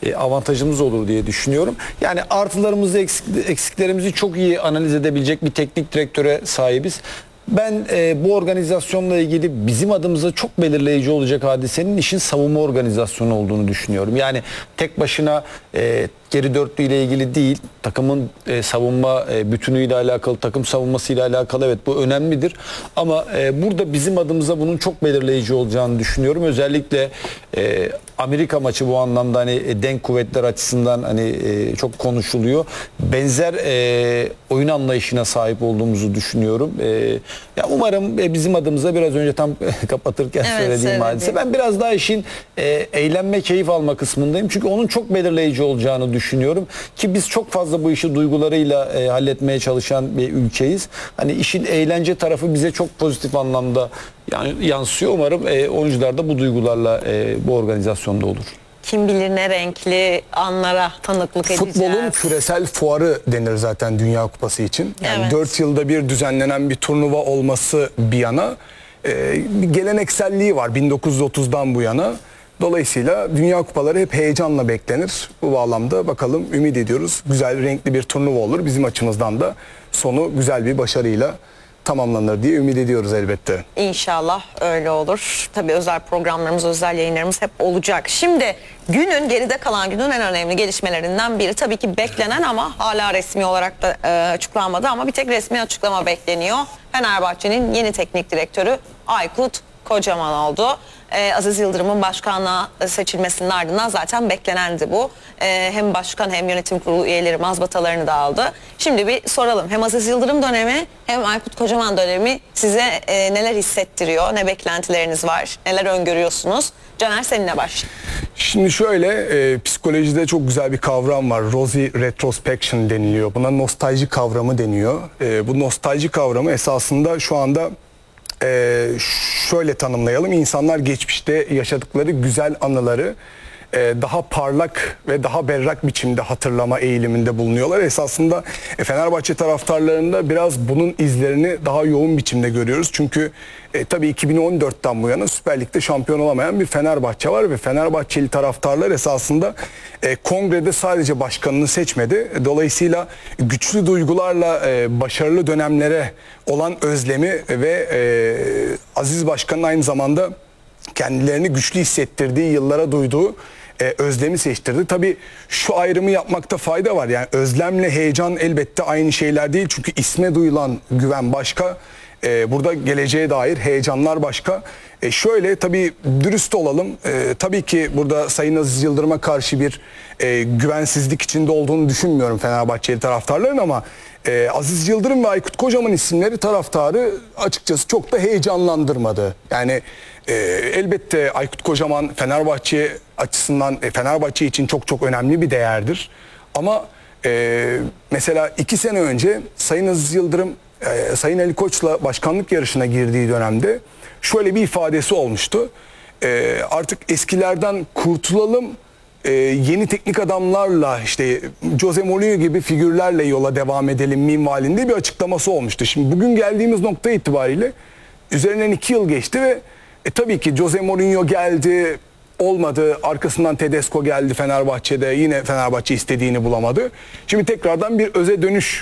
avantajımız olur diye düşünüyorum. Yani artılarımızı, eksiklerimizi çok iyi analiz edebilecek bir teknik direktöre sahibiz. Ben bu organizasyonla ilgili bizim adımıza çok belirleyici olacak hadisenin işin savunma organizasyonu olduğunu düşünüyorum. Yani tek başına geri dörtlü ile ilgili değil, takımın savunma bütünüyle alakalı, takım savunmasıyla alakalı, evet bu önemlidir. Ama burada bizim adımıza bunun çok belirleyici olacağını düşünüyorum. Özellikle Amerika maçı bu anlamda hani denk kuvvetler açısından hani çok konuşuluyor. Benzer oyun anlayışına sahip olduğumuzu düşünüyorum. Ya umarım bizim adımıza, biraz önce tam kapatırken söylediğim hadise, ben biraz daha işin eğlenme, keyif alma kısmındayım. Çünkü onun çok belirleyici olacağını düşünüyorum. Ki biz çok fazla bu işi duygularıyla halletmeye çalışan bir ülkeyiz. Hani işin eğlence tarafı bize çok pozitif anlamda yansıyor. Umarım oyuncular da bu duygularla bu organizasyonda olur. Kim bilir ne renkli anlara tanıklık edeceğiz. Futbolun küresel fuarı denir zaten Dünya Kupası için. Yani 4 yılda bir düzenlenen bir turnuva olması bir yana, bir gelenekselliği var 1930'dan bu yana. Dolayısıyla Dünya Kupaları hep heyecanla beklenir. Bu bağlamda bakalım, ümit ediyoruz güzel, renkli bir turnuva olur. Bizim açımızdan da sonu güzel bir başarıyla tamamlanır diye ümit ediyoruz elbette. İnşallah öyle olur. Tabii özel programlarımız, özel yayınlarımız hep olacak. Şimdi geride kalan günün en önemli gelişmelerinden biri tabii ki beklenen ama hala resmi olarak da açıklanmadı, ama bir tek resmi açıklama bekleniyor. Fenerbahçe'nin yeni teknik direktörü Aykut Kocaman oldu. Aziz Yıldırım'ın başkanlığa seçilmesinin ardından zaten beklenendi bu. Hem başkan hem yönetim kurulu üyeleri mazbatalarını da aldı. Şimdi bir soralım. Hem Aziz Yıldırım dönemi hem Aykut Kocaman dönemi size neler hissettiriyor? Ne beklentileriniz var? Neler öngörüyorsunuz? Caner, seninle başlayalım. Şimdi şöyle, psikolojide çok güzel bir kavram var. Rosy retrospection deniliyor. Buna nostalji kavramı deniyor. Bu nostalji kavramı esasında şu anda şöyle tanımlayalım. İnsanlar geçmişte yaşadıkları güzel anıları daha parlak ve daha berrak biçimde hatırlama eğiliminde bulunuyorlar. Esasında Fenerbahçe taraftarlarında biraz bunun izlerini daha yoğun biçimde görüyoruz. Çünkü tabii 2014'ten bu yana Süper Lig'de şampiyon olamayan bir Fenerbahçe var ve Fenerbahçeli taraftarlar esasında kongrede sadece başkanını seçmedi. Dolayısıyla güçlü duygularla başarılı dönemlere olan özlemi ve Aziz Başkan'ın aynı zamanda kendilerini güçlü hissettirdiği yıllara duyduğu özlemi seçtirdi. Tabii şu ayrımı yapmakta fayda var. Yani özlemle heyecan elbette aynı şeyler değil. Çünkü isme duyulan güven başka. Burada geleceğe dair heyecanlar başka. Şöyle, tabii dürüst olalım. Tabii ki burada Sayın Aziz Yıldırım'a karşı bir güvensizlik içinde olduğunu düşünmüyorum Fenerbahçeli taraftarların, ama Aziz Yıldırım ve Aykut Kocaman isimleri taraftarı açıkçası çok da heyecanlandırmadı. Yani elbette Aykut Kocaman Fenerbahçe açısından, Fenerbahçe için çok çok önemli bir değerdir. Ama mesela 2 sene önce Sayın Aziz Yıldırım Sayın Ali Koç'la başkanlık yarışına girdiği dönemde şöyle bir ifadesi olmuştu. Artık eskilerden kurtulalım, yeni teknik adamlarla, işte Jose Mourinho gibi figürlerle yola devam edelim minvalinde bir açıklaması olmuştu. Şimdi bugün geldiğimiz nokta itibariyle üzerinden 2 yıl geçti ve tabii ki Jose Mourinho geldi, olmadı. Arkasından Tedesco geldi Fenerbahçe'de, yine Fenerbahçe istediğini bulamadı. Şimdi tekrardan bir öze dönüş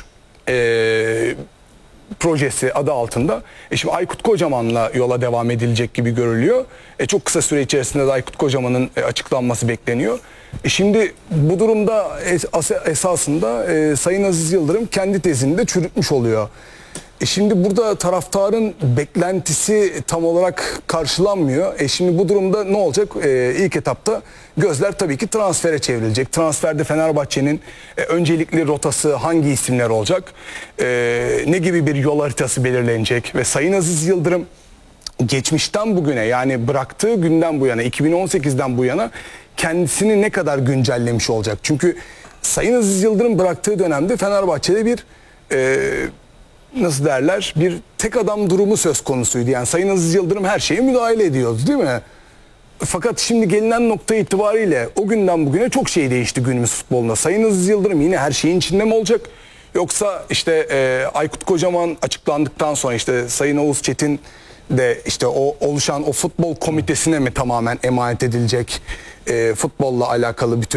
projesi adı altında. Şimdi Aykut Kocaman'la yola devam edilecek gibi görülüyor. Çok kısa süre içerisinde de Aykut Kocaman'ın açıklanması bekleniyor. Şimdi bu durumda esasında Sayın Aziz Yıldırım kendi tezini de çürütmüş oluyor. Şimdi burada taraftarın beklentisi tam olarak karşılanmıyor. Şimdi bu durumda ne olacak? İlk etapta gözler tabii ki transfere çevrilecek. Transferde Fenerbahçe'nin öncelikli rotası hangi isimler olacak? Ne gibi bir yol haritası belirlenecek? Ve Sayın Aziz Yıldırım geçmişten bugüne, yani bıraktığı günden bu yana, 2018'den bu yana kendisini ne kadar güncellemiş olacak? Çünkü Sayın Aziz Yıldırım bıraktığı dönemde Fenerbahçe'de bir nasıl derler, bir tek adam durumu söz konusuydu. Yani Sayın Aziz Yıldırım her şeye müdahale ediyordu, değil mi? Fakat şimdi gelinen nokta itibariyle o günden bugüne çok şey değişti günümüz futbolunda. Sayın Aziz Yıldırım yine her şeyin içinde mi olacak? Yoksa işte Aykut Kocaman açıklandıktan sonra işte Sayın Oğuz Çetin de işte o oluşan o futbol komitesine mi tamamen emanet edilecek futbolla alakalı bütün